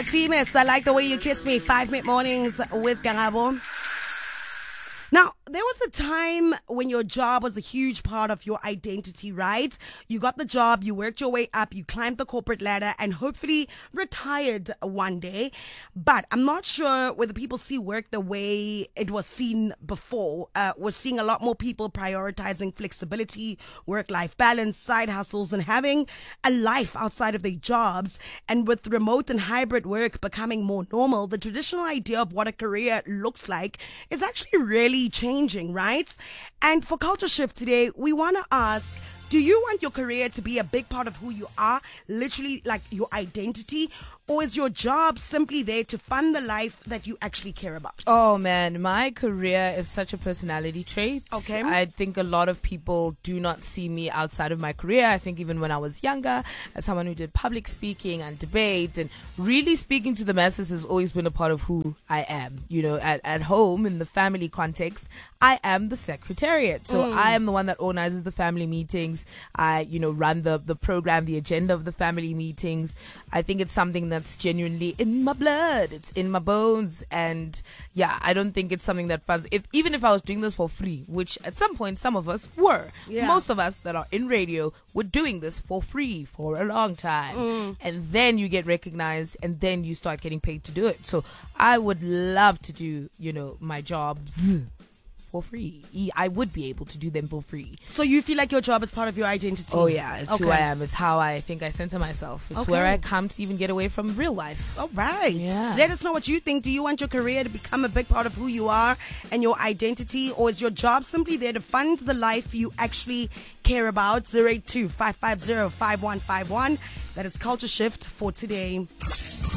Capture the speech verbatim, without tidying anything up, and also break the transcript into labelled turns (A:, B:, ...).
A: Timis, I like the way you kiss me. Five minute mornings with Garabo. Now, there was a time when your job was a huge part of your identity, right? You got the job, you worked your way up, you climbed the corporate ladder, and hopefully retired one day. But I'm not sure whether people see work the way it was seen before. Uh, we're seeing a lot more people prioritizing flexibility, work-life balance, side hustles, and having a life outside of their jobs. And with remote and hybrid work becoming more normal, the traditional idea of what a career looks like is actually really changing, right? And for Culture Shift today, we want to ask, do you want your career to be a big part of who you are, literally like your identity, or is your job simply there to fund the life that you actually care about?
B: Oh man, my career is such a personality trait.
A: Okay.
B: I think a lot of people do not see me outside of my career. I think even when I was younger, as someone who did public speaking and debate and really speaking to the masses has always been a part of who I am. You know, at, at home, in the family context, I am the secretariat. So mm. I am the one that organizes the family meetings. I, you know, run the, the program, the agenda of the family meetings. I think it's something that's genuinely in my blood. It's in my bones. And yeah, I don't think it's something that funds. If, even if I was doing this for free, which at some point some of us were, yeah. Most of us that are in radio were doing this for free for a long time. Mm. And then you get recognized and then you start getting paid to do it. So I would love to do, you know, my jobs for free. I would be able to do them for free.
A: So you feel like your job is part of your identity?
B: Oh yeah, it's okay. Who I am. It's how I think I center myself. It's okay. Where I come to even get away from real life.
A: All right.
B: Yeah.
A: Let us know what you think. Do you want your career to become a big part of who you are and your identity, or is your job simply there to fund the life you actually care about? zero eight two, five five zero, five one five one. That is Culture Shift for today.